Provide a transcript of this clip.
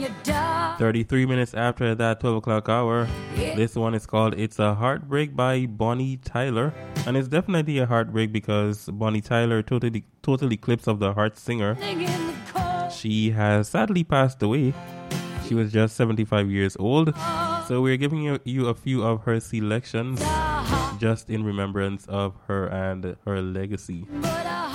33 minutes after that 12 o'clock hour. This one is called It's a Heartbreak by Bonnie Tyler. And it's definitely a heartbreak because Bonnie Tyler, totally Eclipse of the Heart singer, she has sadly passed away. She was just 75 years old. So we're giving you a few of her selections just in remembrance of her and her legacy.